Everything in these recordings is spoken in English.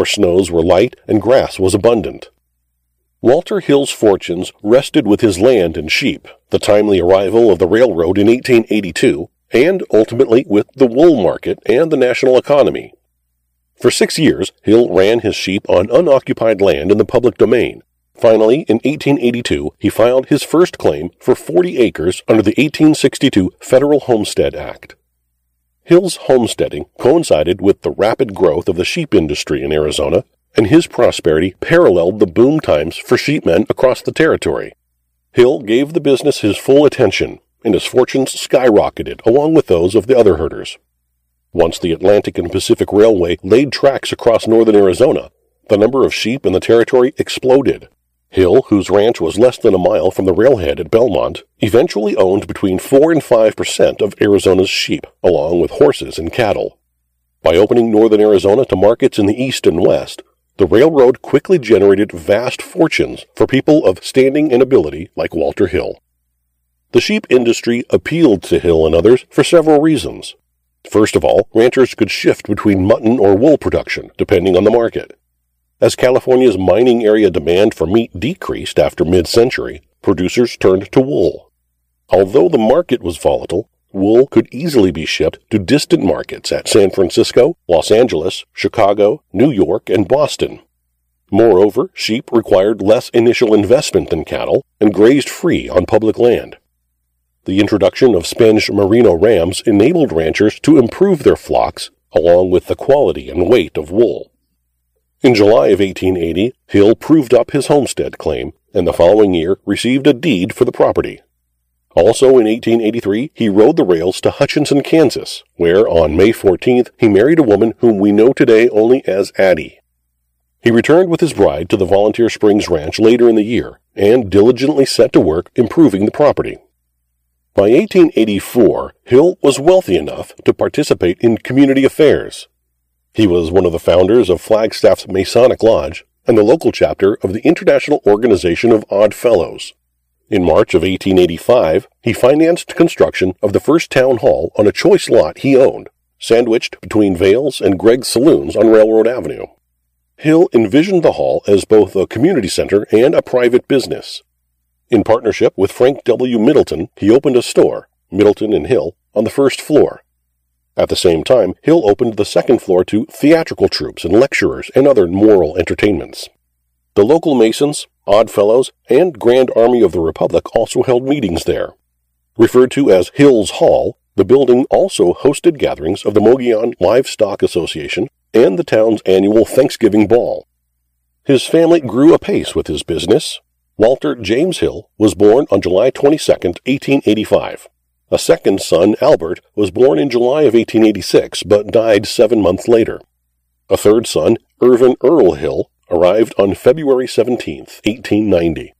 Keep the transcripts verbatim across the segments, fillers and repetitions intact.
where snows were light and grass was abundant. Walter Hill's fortunes rested with his land and sheep, the timely arrival of the railroad in eighteen eighty-two, and ultimately with the wool market and the national economy. For six years, Hill ran his sheep on unoccupied land in the public domain. Finally, in eighteen eighty-two, he filed his first claim for forty acres under the eighteen sixty-two Federal Homestead Act. Hill's homesteading coincided with the rapid growth of the sheep industry in Arizona, and his prosperity paralleled the boom times for sheepmen across the territory. Hill gave the business his full attention, and his fortunes skyrocketed along with those of the other herders. Once the Atlantic and Pacific Railway laid tracks across northern Arizona, the number of sheep in the territory exploded. Hill, whose ranch was less than a mile from the railhead at Belmont, eventually owned between four and five percent of Arizona's sheep, along with horses and cattle. By opening northern Arizona to markets in the east and west, the railroad quickly generated vast fortunes for people of standing and ability like Walter Hill. The sheep industry appealed to Hill and others for several reasons. First of all, ranchers could shift between mutton or wool production, depending on the market. As California's mining area demand for meat decreased after mid-century, producers turned to wool. Although the market was volatile, wool could easily be shipped to distant markets at San Francisco, Los Angeles, Chicago, New York, and Boston. Moreover, sheep required less initial investment than cattle and grazed free on public land. The introduction of Spanish merino rams enabled ranchers to improve their flocks, along with the quality and weight of wool. In July of eighteen eighty, Hill proved up his homestead claim, and the following year received a deed for the property. Also in eighteen eighty-three, he rode the rails to Hutchinson, Kansas, where on May fourteenth he married a woman whom we know today only as Addie. He returned with his bride to the Volunteer Springs Ranch later in the year, and diligently set to work improving the property. By eighteen eighty-four, Hill was wealthy enough to participate in community affairs. He was one of the founders of Flagstaff's Masonic Lodge and the local chapter of the International Organization of Odd Fellows. In March of eighteen eighty-five, he financed construction of the first town hall on a choice lot he owned, sandwiched between Vale's and Greg's Saloons on Railroad Avenue. Hill envisioned the hall as both a community center and a private business. In partnership with Frank W. Middleton, he opened a store, Middleton and Hill, on the first floor. At the same time, Hill opened the second floor to theatrical troupes and lecturers and other moral entertainments. The local Masons, Odd Fellows, and Grand Army of the Republic also held meetings there. Referred to as Hill's Hall, the building also hosted gatherings of the Mogollon Livestock Association and the town's annual Thanksgiving Ball. His family grew apace with his business. Walter James Hill was born on July twenty-second, eighteen eighty-five. A second son, Albert, was born in July of eighteen eighty-six, but died seven months later. A third son, Irvin Earl Hill, arrived on February seventeenth, eighteen ninety.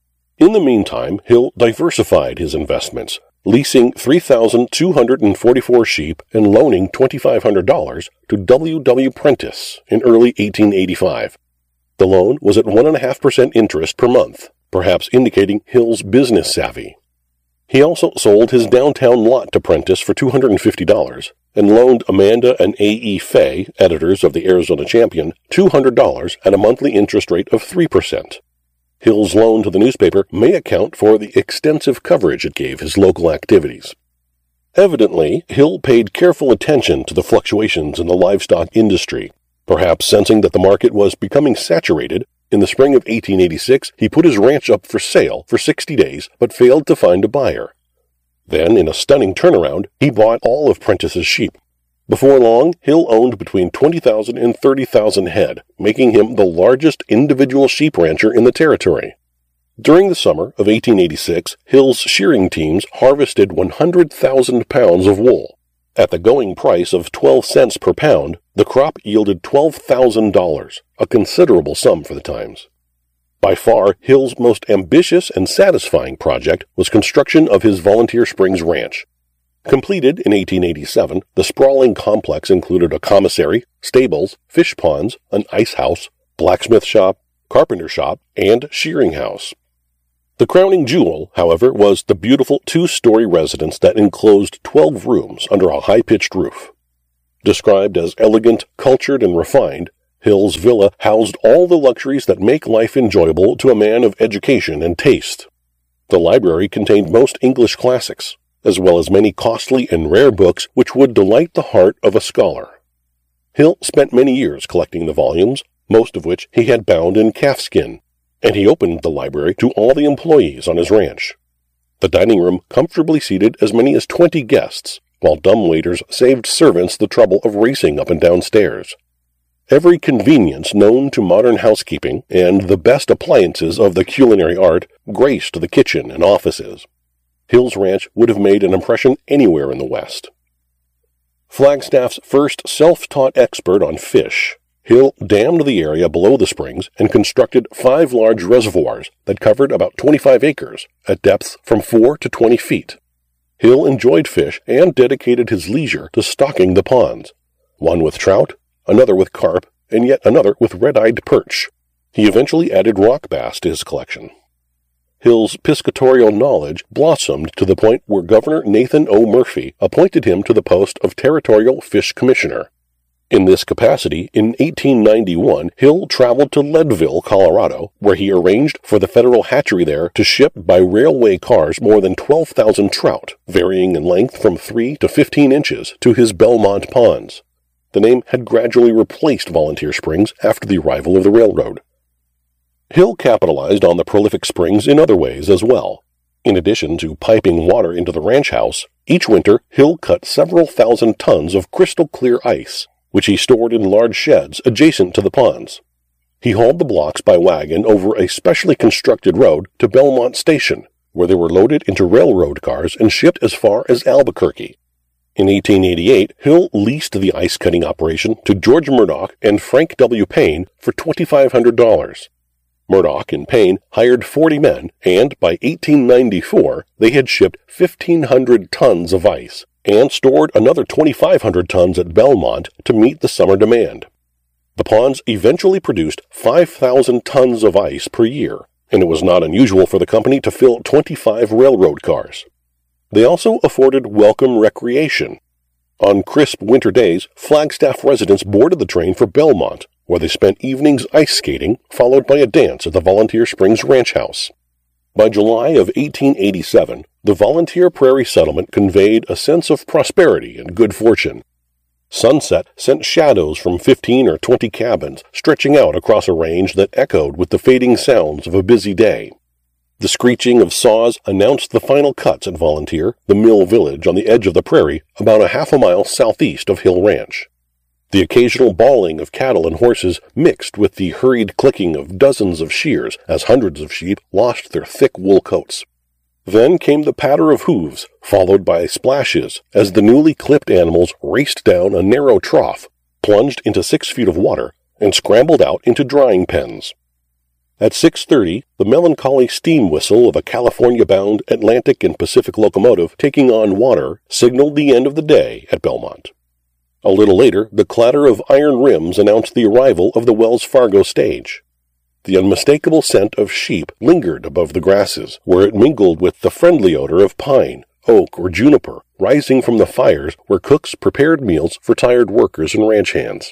In the meantime, Hill diversified his investments, leasing three thousand two hundred forty-four sheep and loaning two thousand five hundred dollars to W. W. Prentice in early eighteen eighty-five. The loan was at one point five percent interest per month, perhaps indicating Hill's business savvy. He also sold his downtown lot to Prentice for two hundred fifty dollars and loaned Amanda and A E. Fay, editors of the Arizona Champion, two hundred dollars at a monthly interest rate of three percent. Hill's loan to the newspaper may account for the extensive coverage it gave his local activities. Evidently, Hill paid careful attention to the fluctuations in the livestock industry. Perhaps sensing that the market was becoming saturated, in the spring of eighteen eighty-six, he put his ranch up for sale for sixty days, but failed to find a buyer. Then, in a stunning turnaround, he bought all of Prentice's sheep. Before long, Hill owned between twenty thousand and thirty thousand head, making him the largest individual sheep rancher in the territory. During the summer of eighteen eighty-six, Hill's shearing teams harvested one hundred thousand pounds of wool. At the going price of twelve cents per pound, the crop yielded twelve thousand dollars, a considerable sum for the times. By far, Hill's most ambitious and satisfying project was construction of his Volunteer Springs Ranch. Completed in eighteen eighty-seven, the sprawling complex included a commissary, stables, fish ponds, an ice house, blacksmith shop, carpenter shop, and shearing house. The crowning jewel, however, was the beautiful two-story residence that enclosed twelve rooms under a high-pitched roof. Described as elegant, cultured, and refined, Hill's villa housed all the luxuries that make life enjoyable to a man of education and taste. The library contained most English classics, as well as many costly and rare books which would delight the heart of a scholar. Hill spent many years collecting the volumes, most of which he had bound in calfskin, and he opened the library to all the employees on his ranch. The dining room comfortably seated as many as twenty guests, while dumb waiters saved servants the trouble of racing up and down stairs. Every convenience known to modern housekeeping and the best appliances of the culinary art graced the kitchen and offices. Hill's ranch would have made an impression anywhere in the West. Flagstaff's first self-taught expert on fish, Hill dammed the area below the springs and constructed five large reservoirs that covered about twenty-five acres at depths from four to twenty feet. Hill enjoyed fish and dedicated his leisure to stocking the ponds, one with trout, another with carp, and yet another with red-eyed perch. He eventually added rock bass to his collection. Hill's piscatorial knowledge blossomed to the point where Governor Nathan O. Murphy appointed him to the post of Territorial Fish Commissioner. In this capacity, in eighteen ninety-one, Hill traveled to Leadville, Colorado, where he arranged for the federal hatchery there to ship by railway cars more than twelve thousand trout, varying in length from three to fifteen inches, to his Belmont ponds. The name had gradually replaced Volunteer Springs after the arrival of the railroad. Hill capitalized on the prolific springs in other ways as well. In addition to piping water into the ranch house, each winter Hill cut several thousand tons of crystal-clear ice, which he stored in large sheds adjacent to the ponds. He hauled the blocks by wagon over a specially constructed road to Belmont Station, where they were loaded into railroad cars and shipped as far as Albuquerque. In eighteen eighty-eight, Hill leased the ice-cutting operation to George Murdoch and Frank W. Payne for twenty-five hundred dollars. Murdoch and Payne hired forty men, and by eighteen ninety-four they had shipped fifteen hundred tons of ice, and stored another twenty-five hundred tons at Belmont to meet the summer demand. The ponds eventually produced five thousand tons of ice per year, and it was not unusual for the company to fill twenty-five railroad cars. They also afforded welcome recreation. On crisp winter days, Flagstaff residents boarded the train for Belmont, where they spent evenings ice skating, followed by a dance at the Volunteer Springs Ranch House. By July of eighteen eighty-seven, the Volunteer Prairie settlement conveyed a sense of prosperity and good fortune. Sunset sent shadows from fifteen or twenty cabins stretching out across a range that echoed with the fading sounds of a busy day. The screeching of saws announced the final cuts at Volunteer, the mill village on the edge of the prairie, about a half a mile southeast of Hill Ranch. The occasional bawling of cattle and horses mixed with the hurried clicking of dozens of shears as hundreds of sheep lost their thick wool coats. Then came the patter of hooves, followed by splashes as the newly clipped animals raced down a narrow trough, plunged into six feet of water, and scrambled out into drying pens. At six thirty, the melancholy steam whistle of a California-bound Atlantic and Pacific locomotive taking on water signaled the end of the day at Belmont. A little later, the clatter of iron rims announced the arrival of the Wells Fargo stage. The unmistakable scent of sheep lingered above the grasses, where it mingled with the friendly odor of pine, oak, or juniper, rising from the fires where cooks prepared meals for tired workers and ranch hands.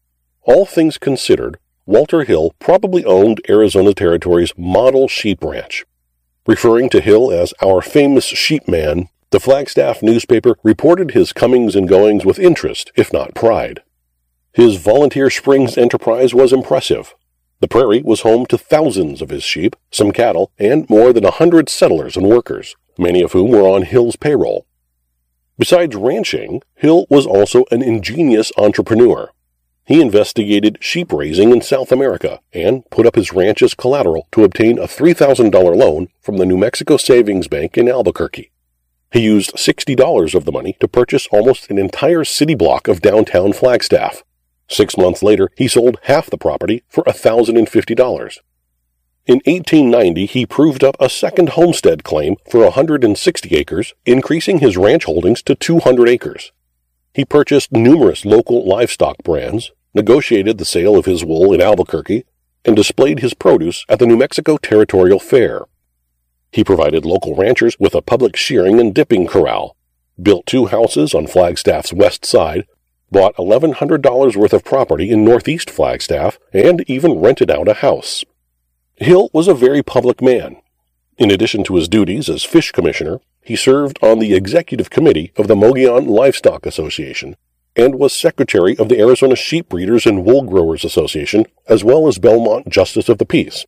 All things considered, Walter Hill probably owned Arizona Territory's model sheep ranch. Referring to Hill as our famous sheep man, the Flagstaff newspaper reported his comings and goings with interest, if not pride. His Volunteer Springs enterprise was impressive. The prairie was home to thousands of his sheep, some cattle, and more than a hundred settlers and workers, many of whom were on Hill's payroll. Besides ranching, Hill was also an ingenious entrepreneur. He investigated sheep raising in South America and put up his ranch as collateral to obtain a three thousand dollars loan from the New Mexico Savings Bank in Albuquerque. He used sixty dollars of the money to purchase almost an entire city block of downtown Flagstaff. Six months later, he sold half the property for one thousand fifty dollars. In eighteen ninety, he proved up a second homestead claim for one hundred sixty acres, increasing his ranch holdings to two hundred acres. He purchased numerous local livestock brands, negotiated the sale of his wool in Albuquerque, and displayed his produce at the New Mexico Territorial Fair. He provided local ranchers with a public shearing and dipping corral, built two houses on Flagstaff's west side, bought eleven hundred dollars worth of property in northeast Flagstaff, and even rented out a house. Hill was a very public man. In addition to his duties as fish commissioner, he served on the executive committee of the Mogollon Livestock Association and was secretary of the Arizona Sheep Breeders and Wool Growers Association, as well as Belmont Justice of the Peace.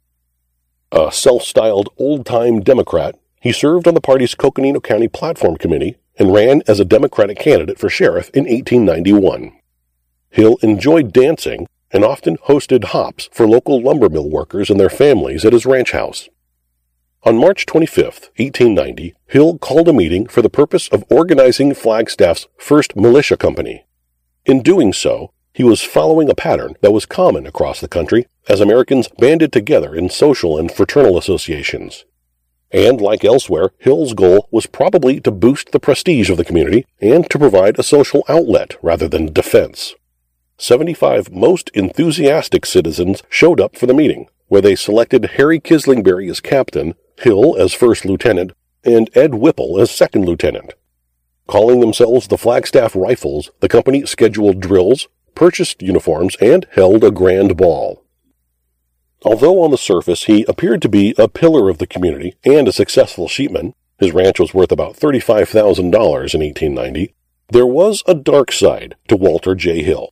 A self-styled old-time Democrat, he served on the party's Coconino County Platform Committee and ran as a Democratic candidate for sheriff in eighteen ninety-one. Hill enjoyed dancing and often hosted hops for local lumber mill workers and their families at his ranch house. On March twenty-fifth, eighteen ninety, Hill called a meeting for the purpose of organizing Flagstaff's first militia company. In doing so, he was following a pattern that was common across the country as Americans banded together in social and fraternal associations. And like elsewhere, Hill's goal was probably to boost the prestige of the community and to provide a social outlet rather than defense. Seventy-five most enthusiastic citizens showed up for the meeting, where they selected Harry Kislingberry as captain, Hill as first lieutenant, and Ed Whipple as second lieutenant. Calling themselves the Flagstaff Rifles, the company scheduled drills, purchased uniforms, and held a grand ball. Although on the surface he appeared to be a pillar of the community and a successful sheepman, his ranch was worth about thirty-five thousand dollars in eighteen ninety, there was a dark side to Walter J. Hill.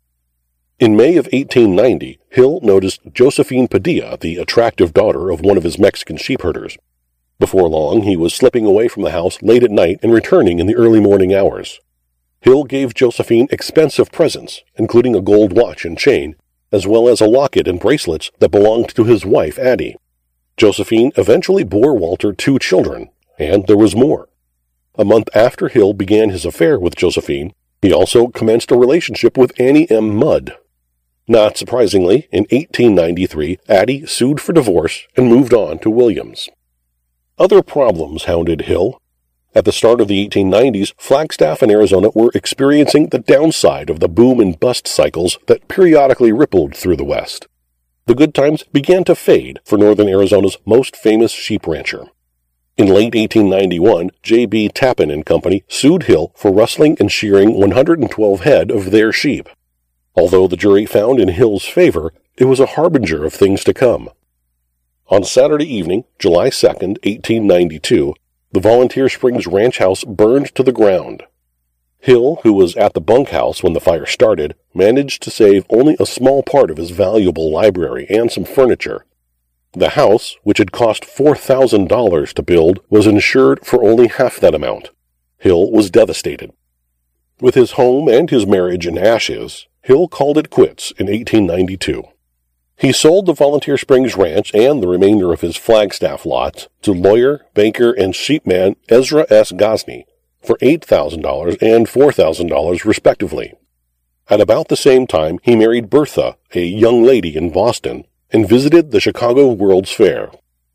In May of eighteen ninety, Hill noticed Josephine Padilla, the attractive daughter of one of his Mexican sheepherders. Before long, he was slipping away from the house late at night and returning in the early morning hours. Hill gave Josephine expensive presents, including a gold watch and chain, as well as a locket and bracelets that belonged to his wife, Addie. Josephine eventually bore Walter two children, and there was more. A month after Hill began his affair with Josephine, he also commenced a relationship with Annie M. Mudd. Not surprisingly, in eighteen ninety-three, Addie sued for divorce and moved on to Williams. Other problems hounded Hill. At the start of the eighteen nineties, Flagstaff and Arizona were experiencing the downside of the boom and bust cycles that periodically rippled through the West. The good times began to fade for northern Arizona's most famous sheep rancher. In late eighteen ninety-one, J B Tappan and Company sued Hill for rustling and shearing one hundred twelve head of their sheep. Although the jury found in Hill's favor, it was a harbinger of things to come. On Saturday evening, July second, eighteen ninety-two, the Volunteer Springs ranch house burned to the ground. Hill, who was at the bunkhouse when the fire started, managed to save only a small part of his valuable library and some furniture. The house, which had cost four thousand dollars to build, was insured for only half that amount. Hill was devastated. With his home and his marriage in ashes, Hill called it quits in eighteen ninety-two. He sold the Volunteer Springs Ranch and the remainder of his Flagstaff lots to lawyer, banker, and sheepman Ezra S. Gosney for eight thousand dollars and four thousand dollars respectively. At about the same time, he married Bertha, a young lady in Boston, and visited the Chicago World's Fair.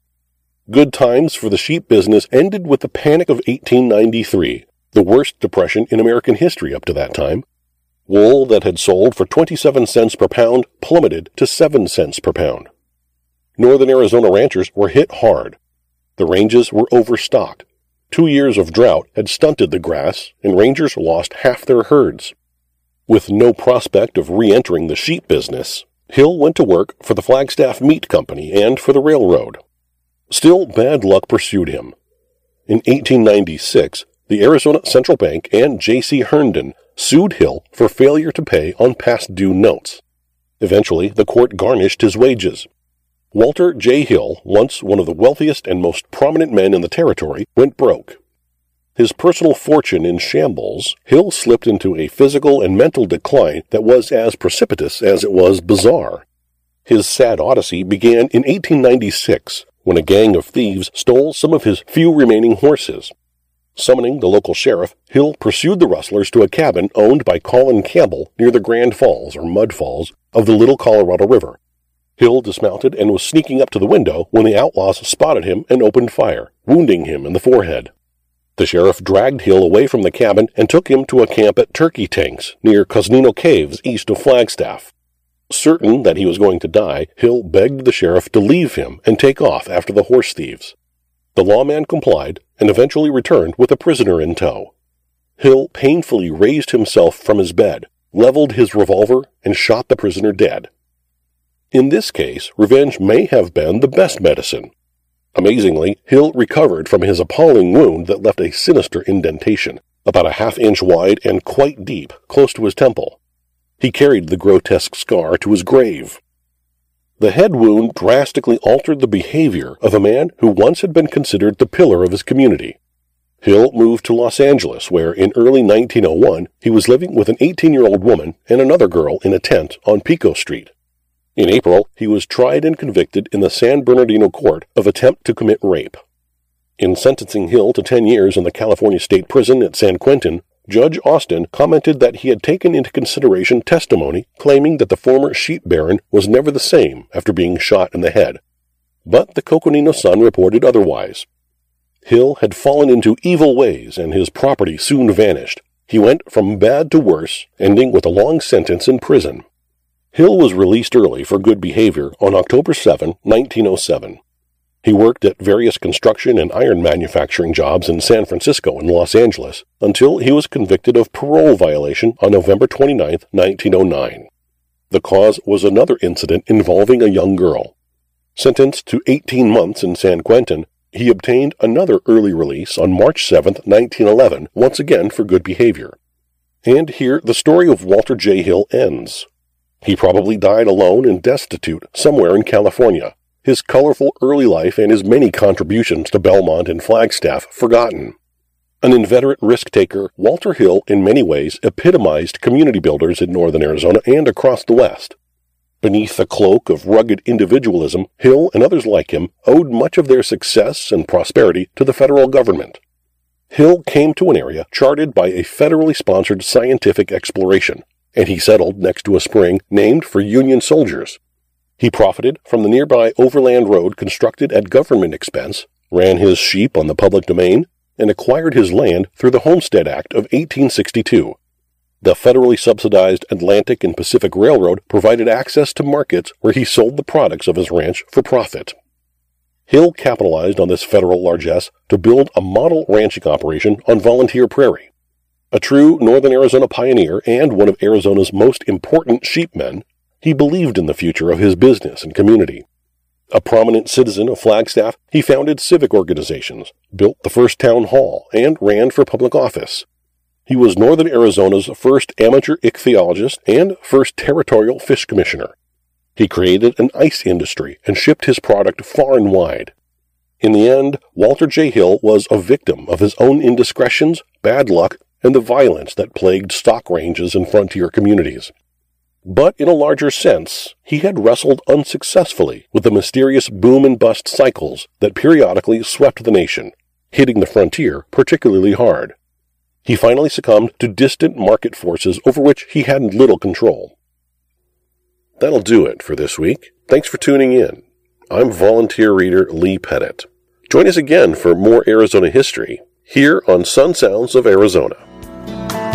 Good times for the sheep business ended with the Panic of eighteen ninety-three, the worst depression in American history up to that time. Wool that had sold for twenty-seven cents per pound plummeted to seven cents per pound. Northern Arizona ranchers were hit hard. The ranges were overstocked. Two years of drought had stunted the grass, and rangers lost half their herds. With no prospect of re-entering the sheep business, Hill went to work for the Flagstaff Meat Company and for the railroad. Still, bad luck pursued him. In eighteen ninety-six, the Arizona Central Bank and J C Herndon sued Hill for failure to pay on past due notes. Eventually, the court garnished his wages. Walter J. Hill, once one of the wealthiest and most prominent men in the territory, went broke. His personal fortune in shambles, Hill slipped into a physical and mental decline that was as precipitous as it was bizarre. His sad odyssey began in eighteen ninety-six, when a gang of thieves stole some of his few remaining horses. Summoning the local sheriff, Hill pursued the rustlers to a cabin owned by Colin Campbell near the Grand Falls, or Mud Falls, of the Little Colorado River. Hill dismounted and was sneaking up to the window when the outlaws spotted him and opened fire, wounding him in the forehead. The sheriff dragged Hill away from the cabin and took him to a camp at Turkey Tanks near Cosnino Caves east of Flagstaff. Certain that he was going to die, Hill begged the sheriff to leave him and take off after the horse thieves. The lawman complied and eventually returned with a prisoner in tow. Hill painfully raised himself from his bed, leveled his revolver, and shot the prisoner dead. In this case, revenge may have been the best medicine. Amazingly, Hill recovered from his appalling wound that left a sinister indentation, about a half inch wide and quite deep, close to his temple. He carried the grotesque scar to his grave. The head wound drastically altered the behavior of a man who once had been considered the pillar of his community. Hill moved to Los Angeles, where in early nineteen oh one he was living with an eighteen-year-old woman and another girl in a tent on Pico Street. In April, he was tried and convicted in the San Bernardino court of attempt to commit rape. In sentencing Hill to ten years in the California State Prison at San Quentin, Judge Austin commented that he had taken into consideration testimony claiming that the former sheep baron was never the same after being shot in the head. But the Coconino Sun reported otherwise. Hill had fallen into evil ways and his property soon vanished. He went from bad to worse, ending with a long sentence in prison. Hill was released early for good behavior on October seventh, nineteen oh seven. He worked at various construction and iron manufacturing jobs in San Francisco and Los Angeles until he was convicted of parole violation on November twenty-ninth, nineteen oh nine. The cause was another incident involving a young girl. Sentenced to eighteen months in San Quentin, he obtained another early release on March seventh, nineteen eleven, once again for good behavior. And here the story of Walter J. Hill ends. He probably died alone and destitute somewhere in California, his colorful early life and his many contributions to Belmont and Flagstaff forgotten. An inveterate risk-taker, Walter Hill in many ways epitomized community builders in northern Arizona and across the West. Beneath the cloak of rugged individualism, Hill and others like him owed much of their success and prosperity to the federal government. Hill came to an area charted by a federally sponsored scientific exploration, and he settled next to a spring named for Union soldiers. He profited from the nearby overland road constructed at government expense, ran his sheep on the public domain, and acquired his land through the Homestead Act of eighteen sixty-two. The federally subsidized Atlantic and Pacific Railroad provided access to markets where he sold the products of his ranch for profit. Hill capitalized on this federal largesse to build a model ranching operation on Volunteer Prairie. A true northern Arizona pioneer and one of Arizona's most important sheepmen, he believed in the future of his business and community. A prominent citizen of Flagstaff, he founded civic organizations, built the first town hall, and ran for public office. He was northern Arizona's first amateur ichthyologist and first territorial fish commissioner. He created an ice industry and shipped his product far and wide. In the end, Walter J. Hill was a victim of his own indiscretions, bad luck, and the violence that plagued stock ranges and frontier communities. But in a larger sense, he had wrestled unsuccessfully with the mysterious boom and bust cycles that periodically swept the nation, hitting the frontier particularly hard. He finally succumbed to distant market forces over which he had little control. That'll do it for this week. Thanks for tuning in. I'm volunteer reader Lee Pettit. Join us again for more Arizona history here on Sun Sounds of Arizona.